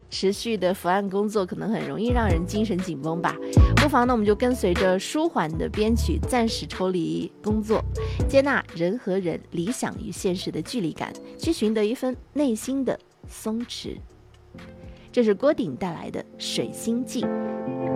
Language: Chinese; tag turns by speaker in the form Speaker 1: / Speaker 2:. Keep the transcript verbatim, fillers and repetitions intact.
Speaker 1: 持续的伏案工作可能很容易让人精神紧绷吧，不妨呢我们就跟随着舒缓的编曲，暂时抽离工作，接纳人和人理想与现实的距离感，去寻得一份内心的松弛。这是郭顶带来的《水星记》。